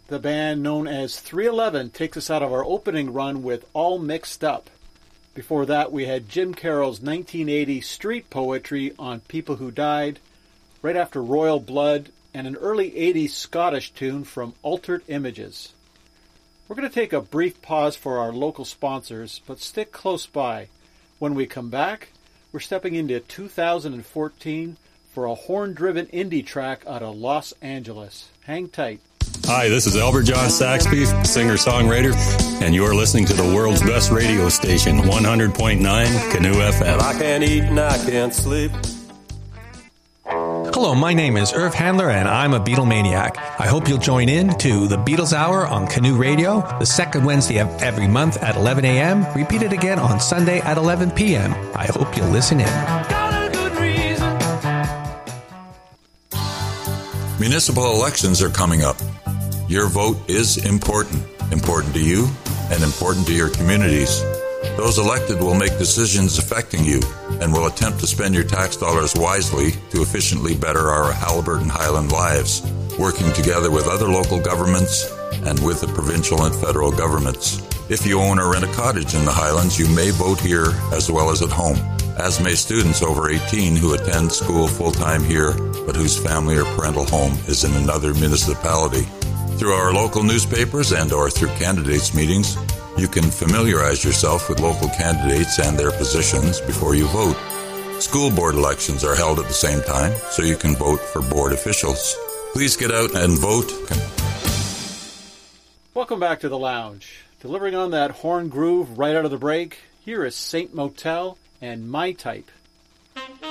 The band known as 311 takes us out of our opening run with All Mixed Up. Before that, we had Jim Carroll's 1980 street poetry on people who died, right after Royal Blood, and an early 80s Scottish tune from Altered Images. We're going to take a brief pause for our local sponsors, but stick close by. When we come back, we're stepping into 2014 for a horn-driven indie track out of Los Angeles. Hang tight. Hi, this is Albert John Saxby, singer-songwriter, and you're listening to the world's best radio station, 100.9 Canoe FM. I can't eat and I can't sleep. Hello, my name is Irv Handler, and I'm a Beatlemaniac. I hope you'll join in to the Beatles Hour on Canoe Radio, the second Wednesday of every month at 11 a.m., repeated again on Sunday at 11 p.m. I hope you'll listen in. Municipal elections are coming up. Your vote is important to you and important to your communities. Those elected will make decisions affecting you and will attempt to spend your tax dollars wisely to efficiently better our Haliburton Highland lives, working together with other local governments and with the provincial and federal governments. If you own or rent a cottage in the Highlands, you may vote here as well as at home, as may students over 18 who attend school full-time here but whose family or parental home is in another municipality. Through our local newspapers and or through candidates' meetings, you can familiarize yourself with local candidates and their positions before you vote. School board elections are held at the same time, so you can vote for board officials. Please get out and vote. Welcome back to the lounge. Delivering on that horn groove right out of the break, here is Saint Motel and My Type.